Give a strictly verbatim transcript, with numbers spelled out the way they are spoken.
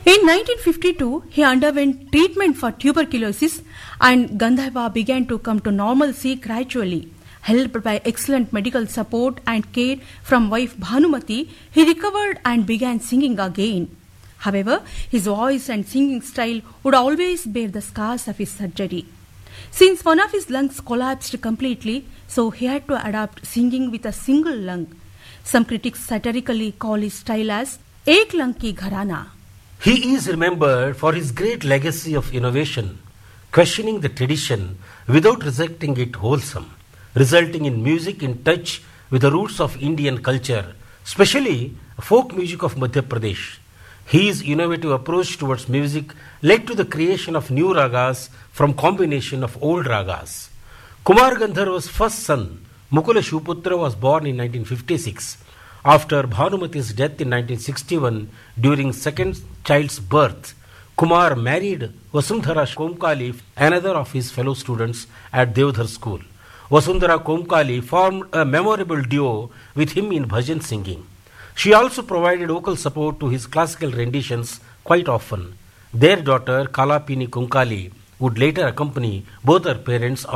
In nineteen fifty-two, he underwent treatment for tuberculosis and Gandharva began to come to normalcy gradually. Helped by excellent medical support and care from wife Bhanumati, he recovered and began singing again. However, his voice and singing style would always bear the scars of his surgery. Since one of his lungs collapsed completely, so he had to adapt singing with a single lung. Some critics satirically call his style as Ek Lung Ki Gharana. He is remembered for his great legacy of innovation, questioning the tradition without rejecting it wholesome, resulting in music in touch with the roots of Indian culture, especially folk music of Madhya Pradesh. His innovative approach towards music led to the creation of new ragas from combination of old ragas. Kumar Gandharva's first son, Mukula Shivputra, was born in nineteen fifty-six. After Bhanumati's death in nineteen sixty-one, during second child's birth, Kumar married Vasundhara Komkali, another of his fellow students at Devdhar school. Vasundhara Komkali formed a memorable duo with him in bhajan singing. She also provided vocal support to his classical renditions quite often. Their daughter Kalapini Komkali would later accompany both her parents